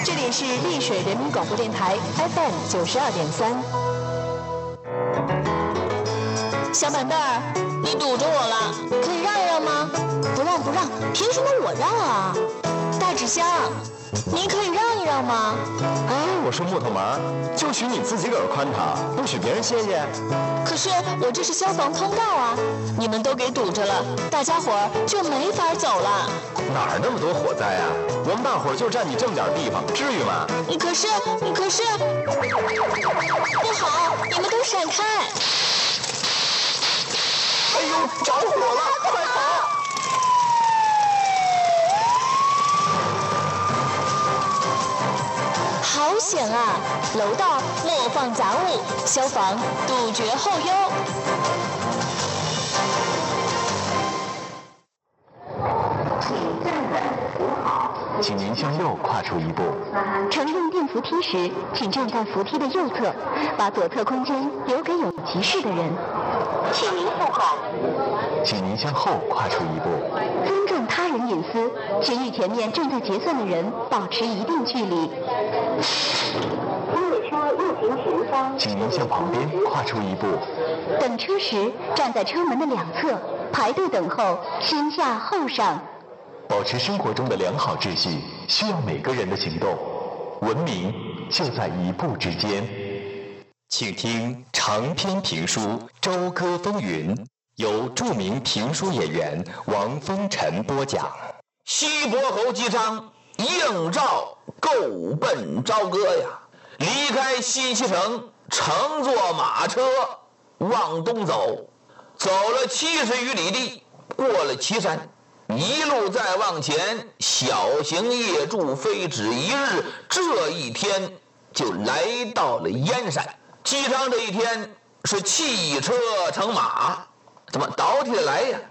这里是丽水人民广播电台 FM 92.3。小板凳儿，你堵着我了，可以让一让吗？不让不让，凭什么我让啊？大纸箱，你可以让一让吗？ 哎，我说木头门，就许你自己个儿宽敞，不许别人歇歇。 可是我这是消防通道啊，你们都给堵着了，大家伙儿就没法走了。 哪儿那么多火灾啊？我们大伙儿就占你这么点地方，至于吗？ 可是，不好，你们都闪开！ 哎呦，着火了，快跑！ 好险啊！楼道莫放杂物，消防杜绝后忧。 请您向右跨出一步。 乘用电扶梯时，请站在扶梯的右侧，把左侧空间留给有急事的人。请您护航。 请您向后跨出一步。 尊重他人隐私，请与前面正在结算的人保持一定距离。列车右行前方。 请您向旁边跨出一步。 等车时，站在车门的两侧，排队等候，先下后上。 保持生活中的良好秩序，需要每个人的行动。文明就在一步之间。请听长篇评书《朝歌风云》，由著名评书演员王风尘播讲。 西伯侯姬昌应召购奔朝歌呀，离开西岐城，乘坐马车往东走，走了70余里地，过了岐山，一路再往前，小行夜驻，非止一日，这一天就来到了燕山。姬昌这一天是弃车乘马，怎么倒起来呀？